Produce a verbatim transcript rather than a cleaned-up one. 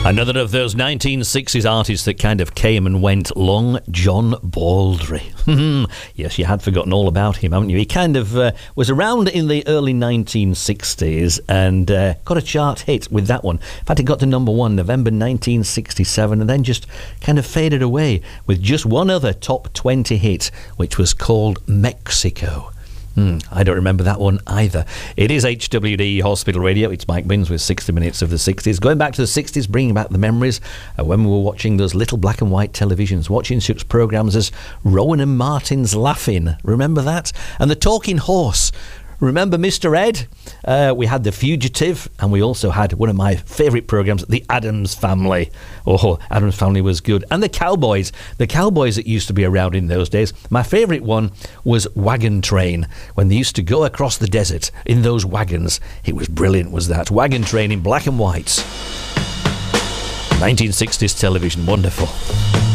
Another of those nineteen sixties artists that kind of came and went, Long John Baldry. Yes, you had forgotten all about him, haven't you? He kind of uh, was around in the early nineteen sixties and uh, got a chart hit with that one. In fact, it got to number one November nineteen sixty-seven and then just kind of faded away with just one other top twenty hit, which was called Mexico. Hmm, I don't remember that one either. It is H W D Hospital Radio. It's Mike Binns with sixty minutes of the sixties. Going back to the sixties, bringing back the memories of when we were watching those little black and white televisions, watching such programmes as Rowan and Martin's Laughing. Remember that? And The Talking Horse. Remember Mister Ed? Uh, we had The Fugitive, and we also had one of my favourite programmes, The Addams Family. Oh, Addams Family was good. And The Cowboys. The Cowboys that used to be around in those days. My favourite one was Wagon Train, when they used to go across the desert in those wagons. It was brilliant, was that. Wagon Train in black and white. nineteen sixties television, wonderful.